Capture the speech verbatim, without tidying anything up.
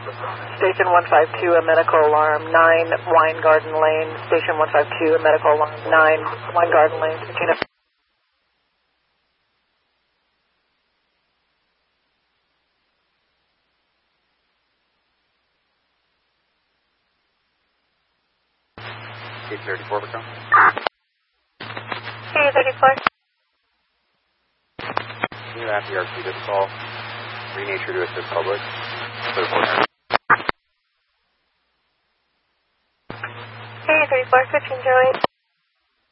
Station one five two, a medical alarm, nine Wine Garden Lane. Station one five two, a medical alarm, nine Wine Garden Lane. Regina. K thirty-four, Patron. K thirty-four. Can you ask the R C to call? Renature to assist public. K thirty-four, switching Joey.